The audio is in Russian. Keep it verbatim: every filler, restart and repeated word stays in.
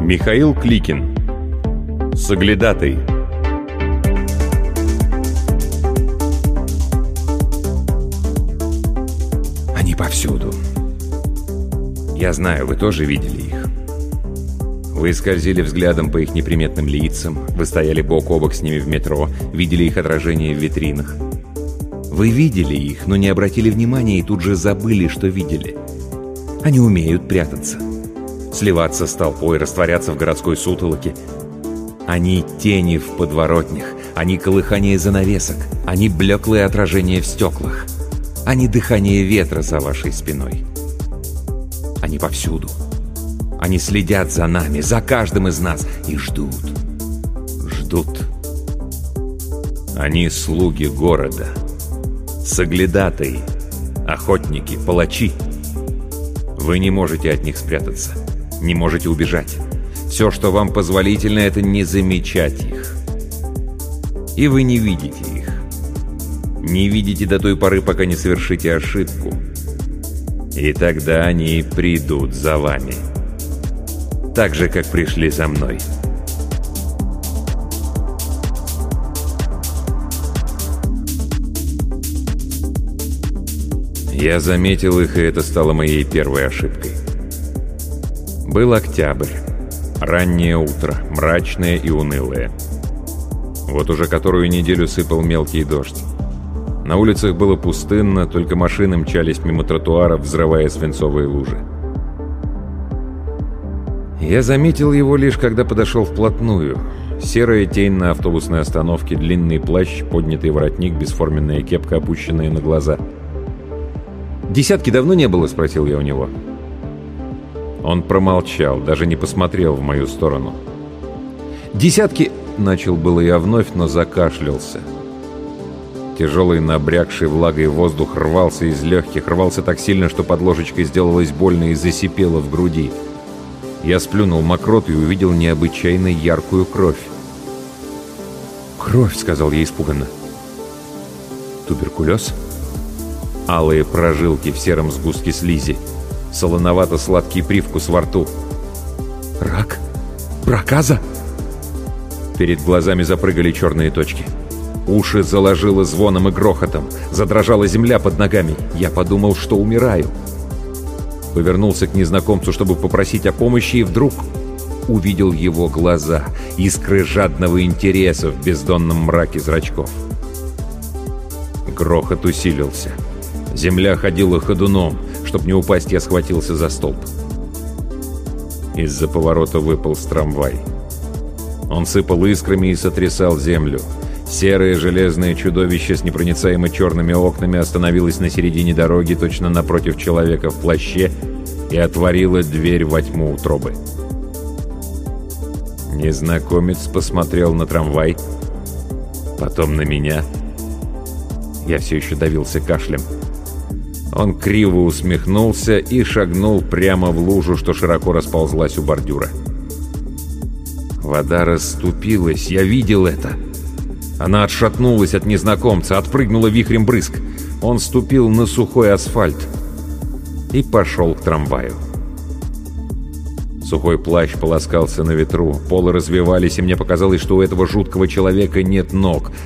Михаил Кликин. Соглядатый. Они повсюду. Я знаю, вы тоже видели их. Вы скользили взглядом по их неприметным лицам, вы стояли бок о бок с ними в метро, видели их отражение в витринах. Вы видели их, но не обратили внимания и тут же забыли, что видели. Они умеют прятаться, сливаться с толпой, растворяться в городской сутолоке. Они тени в подворотнях, они колыхание занавесок, они блеклые отражения в стеклах, они дыхание ветра за вашей спиной. Они повсюду. Они следят за нами, за каждым из нас и ждут. Ждут. Они слуги города, соглядатаи, охотники, палачи. Вы не можете от них спрятаться, не можете убежать. Все, что вам позволительно, это не замечать их. И вы не видите их. Не видите до той поры, пока не совершите ошибку. И тогда они придут за вами. Так же, как пришли за мной. Я заметил их, и это стало моей первой ошибкой. Был октябрь. Раннее утро, мрачное и унылое. Вот уже которую неделю сыпал мелкий дождь. На улицах было пустынно, только машины мчались мимо тротуаров, взрывая свинцовые лужи. Я заметил его лишь, когда подошел вплотную. Серая тень на автобусной остановке, длинный плащ, поднятый воротник, бесформенная кепка, опущенная на глаза. «Десятки давно не было?» — спросил я у него. Он промолчал, даже не посмотрел в мою сторону. «Десятки...» — начал было я вновь, но закашлялся. Тяжелый, набрякший влагой воздух рвался из легких, рвался так сильно, что под ложечкой сделалось больно и засипело в груди. Я сплюнул мокроту и увидел необычайно яркую кровь. «Кровь!» — сказал я испуганно. «Туберкулез?» Алые прожилки в сером сгустке слизи. Солоновато-сладкий привкус во рту. «Рак? Проказа?» Перед глазами запрыгали черные точки. Уши заложило звоном и грохотом. Задрожала земля под ногами. Я подумал, что умираю. Повернулся к незнакомцу, чтобы попросить о помощи, и вдруг увидел его глаза, искры жадного интереса в бездонном мраке зрачков. Грохот усилился. Земля ходила ходуном. Чтоб не упасть, я схватился за столб. Из-за поворота выполз трамвай. Он сыпал искрами и сотрясал землю. Серое железное чудовище с непроницаемо черными окнами остановилось на середине дороги, точно напротив человека в плаще, и отворило дверь во тьму утробы. Незнакомец посмотрел на трамвай, потом на меня. Я все еще давился кашлем. Он криво усмехнулся и шагнул прямо в лужу, что широко расползлась у бордюра. Вода расступилась, я видел это. Она отшатнулась от незнакомца, отпрыгнула вихрем брызг. Он ступил на сухой асфальт и пошел к трамваю. Сухой плащ полоскался на ветру, полы развивались, и мне показалось, что у этого жуткого человека нет ног.